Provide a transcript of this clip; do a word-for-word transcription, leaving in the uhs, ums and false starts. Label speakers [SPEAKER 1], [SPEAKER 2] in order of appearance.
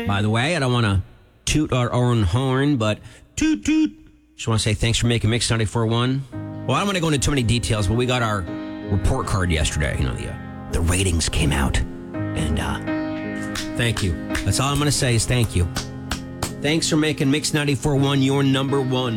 [SPEAKER 1] By the way, I don't want to toot our own horn, but toot toot. Just want to say thanks for making Mix ninety-four point one. Well, I don't want to go into too many details, but we got our report card yesterday. You know, the, uh, the ratings came out. And uh, thank you. That's all I'm going to say is thank you. Thanks for making Mix ninety-four point one your number one.